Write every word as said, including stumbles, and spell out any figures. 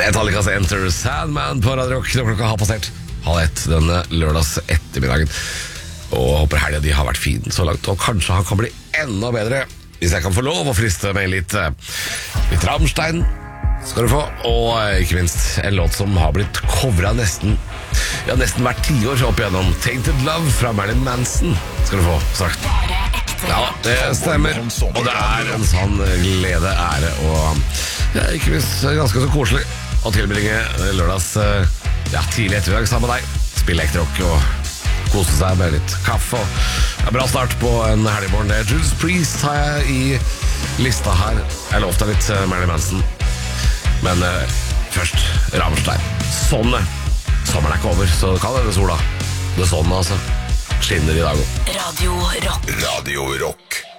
Metallicas Enter Sandman på Radio Rock. Klokka har passert halv ett denne lørdags ettermiddagen. Og håper helgen de har vært fin så langt. Og kanskje han kan bli enda bedre hvis jeg kan få lov å friste med litt Litt Rammstein skal du få. Og ikke minst en låt som har blitt covret nesten Ja, nesten hvert tiår opp igjennom. Tainted Love fra Marilyn Manson skal du få sagt. Ja, det stemmer. Og det er en sann glede, ære og ja, ikke minst ganske så koselig å tilbringe lørdags ja, tidlig ettermiddag sammen med deg. Spille ekte rock og kose seg med litt kaffe. Og en bra start på en helgmorgen. Det er Judas Priest har jeg i lista her. Jeg lovte litt Marilyn Manson. Men uh, først Rammstein. Sånn. Sommeren er ikke over, så kan det sola. Det er sånn, altså. Skinner i dag også. Radio Rock. Radio Rock.